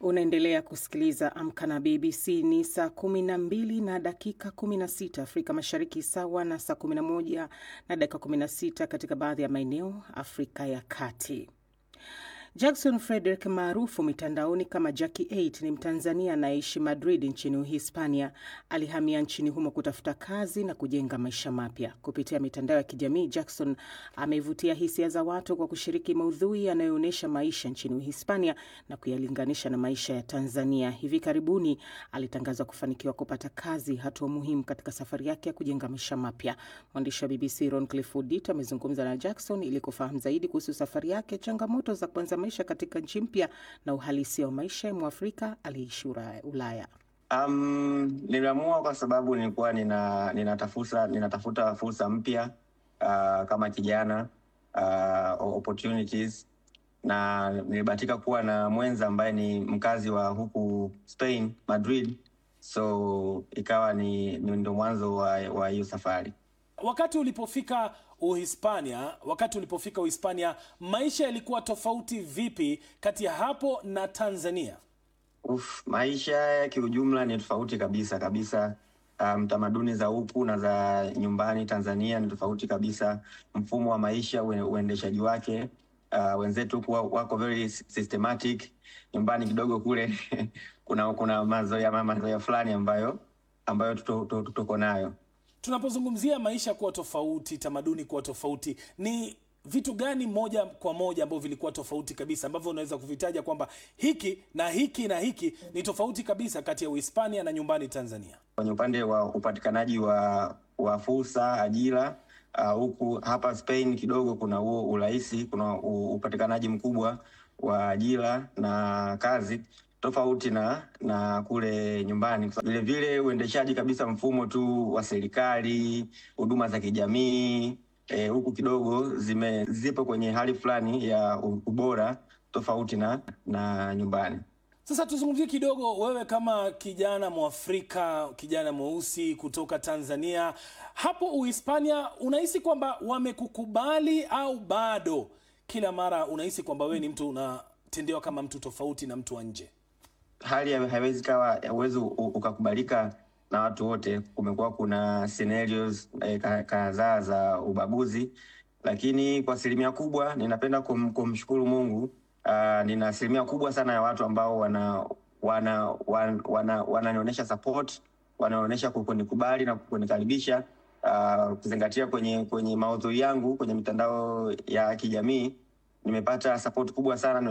Unaendelea kusikiliza Amka na BBC. Ni saa 12 na dakika 16 Afrika Mashariki, sawa na saa 11 na dakika 16 katika baadhi ya maeneo Afrika ya Kati. Jackson Frederick, maarufu mitandaoni kama Jackie 8, ni Mtanzania anayeishi Madrid nchini Uhispania. Alihamia nchini humo kutafuta kazi na kujenga maisha mapya. Kupitia mitandao ya kijamii, Jackson amevutia hisia za watu kwa kushiriki maudhui yanayoonyesha maisha nchini Uhispania na kuyalinganisha na maisha ya Tanzania. Hivi karibuni alitangazwa kufanikiwa kupata kazi, hatua muhimu katika safari yake ya kujenga maisha mapya. Mwandishi wa BBC Ron Clifford amezungumza na Jackson ili kufahamu zaidi kuhusu safari yake, changamoto za kuanza maisha katika nchi mpya na uhalisia wa maisha ya Mwafrika aliyeishi Ulaya. Niliamua kwa sababu nilikuwa ninatafuta fursa mpya kama kijana, opportunities, na nilibahatika kuwa na mwenza ambaye ni mkazi wa huku Spain, Madrid, so ikawa ni ndo mwanzo wa hiyo safari. Wakati ulipofika Uhispania, maisha yalikuwa tofauti vipi kati ya hapo na Tanzania? Maisha ya kiujumla ni tofauti kabisa. Tamaduni za huku na za nyumbani Tanzania ni tofauti kabisa. Mfumo wa maisha, uendeshaji wake, wenzetu wako very systematic. Nyumbani kidogo kule kuna mazoea fulani ambayo tuko nayo. Tunapozungumzia maisha kuwa tofauti, tamaduni kuwa tofauti, ni vitu gani moja kwa moja ambavyo vilikuwa tofauti kabisa, ambavyo unaweza kuvitaja kwamba hiki na hiki na hiki ni tofauti kabisa kati ya Uhispania na nyumbani Tanzania? Kwenye upande wa upatikanaji wa fursa, ajira, huku hapa Spain kidogo kuna huo urahisi, kuna upatikanaji mkubwa wa ajira na kazi, tofauti na kule nyumbani. Vile vile uendeshaji kabisa, mfumo tu wa serikali, huduma za kijamii, huku kidogo zipo kwenye hali fulani ya ubora tofauti na nyumbani. Sasa tuzungumzie kidogo, wewe kama kijana Mwafrika, kijana mweusi kutoka Tanzania, hapo Uhispania, unahisi kwamba wamekukubali au bado kila mara unahisi kwamba wewe ni mtu unatendewa kama mtu tofauti na mtu wa nje? Hali haiwezi kawa uwezo ukakubalika na watu wote. Kumekuwa kuna scenarios kadhaa za ubaguzi, lakini kwa asilimia kubwa ninapenda kumshukuru Mungu. Nina asilimia kubwa sana ya watu ambao wananionyesha support, wanaonyesha kunikubali na kunikaribisha. Kuzingatia kwenye maudhui yangu kwenye mitandao ya kijamii, nimepata support kubwa sana.